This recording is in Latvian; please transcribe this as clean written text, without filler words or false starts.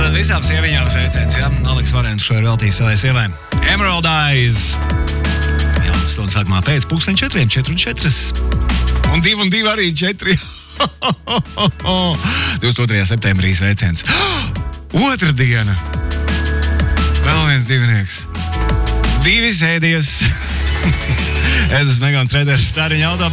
Tātad visām sieviņām sveiciens, jā? Aleks Varens šo ir veltījis savai sievai. Emerald Eyes. Jā, stundu sākumā pēc 4:04, 4:04. Un 2 arī 4. 22. septembrī sveiciens. Otrdiena. Vēl viens divnieks. 2 sēdies. Es esmu Megons Reders, Stariņa auto.